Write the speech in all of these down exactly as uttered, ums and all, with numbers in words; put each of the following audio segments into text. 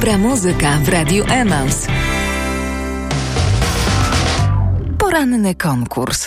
Dobra muzyka w Radiu Emaus. Poranny konkurs.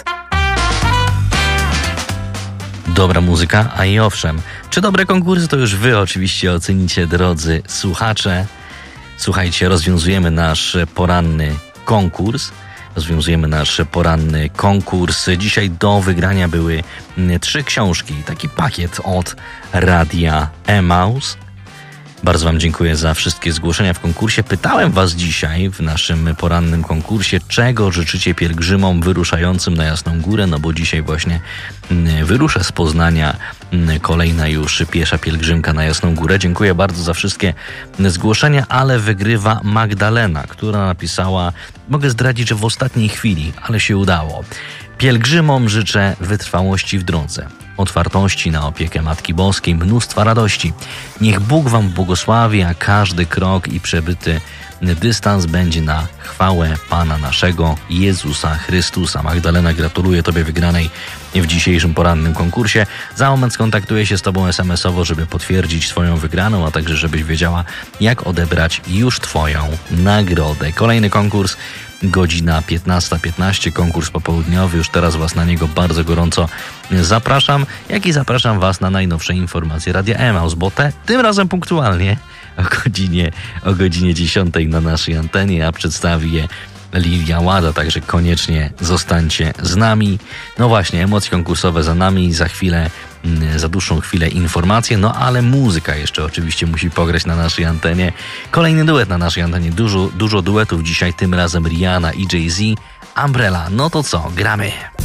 Dobra muzyka, a i owszem. Czy dobre konkursy to już wy oczywiście ocenicie, drodzy słuchacze. Słuchajcie, rozwiązujemy nasz poranny konkurs. Rozwiązujemy nasz poranny konkurs. Dzisiaj do wygrania były trzy książki, taki pakiet od Radia Emaus. Bardzo wam dziękuję za wszystkie zgłoszenia w konkursie. Pytałem was dzisiaj w naszym porannym konkursie, czego życzycie pielgrzymom wyruszającym na Jasną Górę, no bo dzisiaj właśnie wyrusza z Poznania kolejna już piesza pielgrzymka na Jasną Górę. Dziękuję bardzo za wszystkie zgłoszenia, ale wygrywa Magdalena, która napisała, mogę zdradzić, że w ostatniej chwili, ale się udało. Pielgrzymom życzę wytrwałości w drodze, otwartości na opiekę Matki Boskiej, mnóstwa radości. Niech Bóg wam błogosławi, a każdy krok i przebyty dystans będzie na chwałę Pana naszego Jezusa Chrystusa. Magdalena, gratuluję tobie wygranej w dzisiejszym porannym konkursie. Za moment skontaktuję się z tobą es em es owo, żeby potwierdzić swoją wygraną, a także żebyś wiedziała, jak odebrać już twoją nagrodę. Kolejny konkurs, godzina piętnasta piętnaście, konkurs popołudniowy. Już teraz was na niego bardzo gorąco zapraszam, jak i zapraszam was na najnowsze informacje Radia Emaus, bo te tym razem punktualnie o godzinie, o godzinie dziesiątej na naszej antenie, a przedstawi je Lilia Łada, także koniecznie zostańcie z nami. No właśnie, emocje konkursowe za nami, za chwilę, za dłuższą chwilę informacje, no ale muzyka jeszcze oczywiście musi pograć na naszej antenie. Kolejny duet na naszej antenie, dużo, dużo duetów dzisiaj, tym razem Rihanna i Jay-Z, Umbrella. No to co, gramy!